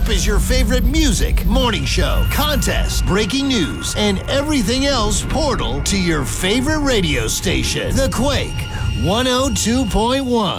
up is your favorite music, morning show, contest, breaking news, and everything else portal to your favorite radio station. The Quake 102.1.